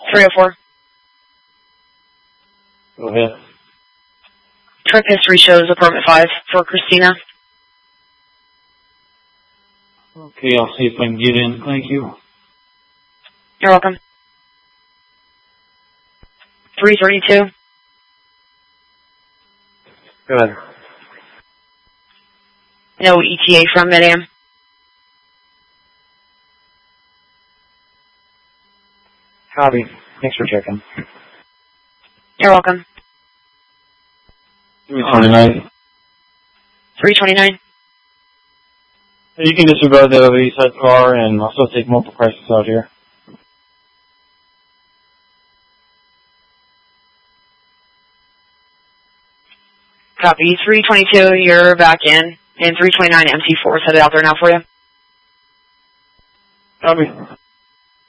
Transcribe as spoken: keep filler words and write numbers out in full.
three oh four. Go ahead. Trip history shows apartment five for Christina. Okay, I'll see if I can get in. Thank you. You're welcome. three thirty-two. Go ahead. No E T A from Mid-Am. Copy. Thanks for checking. You're welcome. three twenty-nine. three twenty-nine. You can disregard the other east side car, and I'll still take multiple prices out here. Copy. three twenty-two, you're back in. And three twenty-nine M T four is headed out there now for you. Copy.